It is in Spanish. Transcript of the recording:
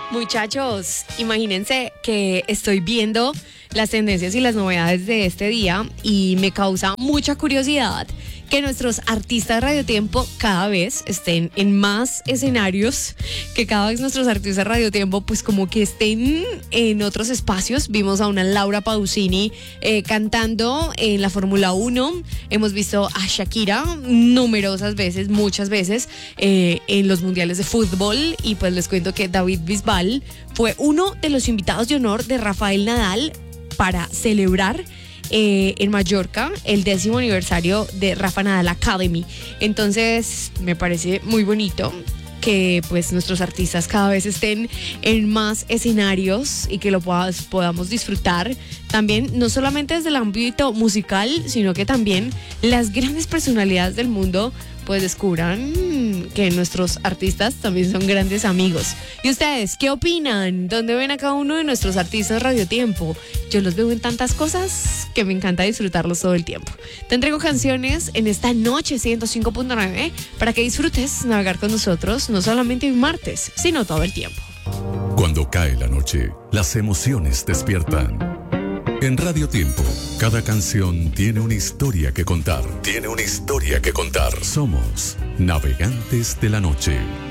Muchachos, imagínense que estoy viendo las tendencias y las novedades de este día y me causa mucha curiosidad que nuestros artistas de Radiotiempo cada vez estén en más escenarios, que cada vez nuestros artistas de Radiotiempo pues como que estén en otros espacios. Vimos a una Laura Pausini cantando en la Fórmula 1, hemos visto a Shakira numerosas veces, muchas veces en los mundiales de fútbol, y pues les cuento que David Bisbal fue uno de los invitados de honor de Rafael Nadal para celebrar en Mallorca el 10º aniversario de Rafa Nadal Academy. Entonces me parece muy bonito que pues nuestros artistas cada vez estén en más escenarios y que lo podamos disfrutar también, no solamente desde el ámbito musical, sino que también las grandes personalidades del mundo pues descubran que nuestros artistas también son grandes amigos. ¿Y ustedes qué opinan? ¿Dónde ven a cada uno de nuestros artistas Radiotiempo? Yo los veo en tantas cosas que me encanta disfrutarlos todo el tiempo. Te entrego canciones en esta noche 105.9 para que disfrutes navegar con nosotros, no solamente un martes, sino todo el tiempo. Cuando cae la noche, las emociones despiertan. En Radiotiempo, cada canción tiene una historia que contar. Somos Navegantes de la Noche.